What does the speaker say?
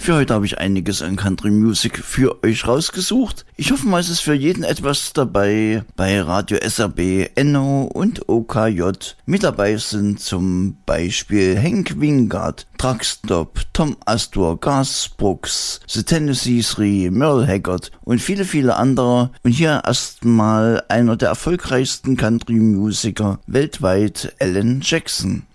Für heute habe ich einiges an Country Music für euch rausgesucht. Ich hoffe mal, es ist für jeden etwas dabei. Bei Radio SRB, Enno und OKJ mit dabei sind zum Beispiel Hank Wingard, Truckstop, Tom Astor, Garth Brooks, The Tennessee Three, Merle Haggard und viele, viele andere. Und hier erstmal einer der erfolgreichsten Country-Musiker weltweit, Alan Jackson.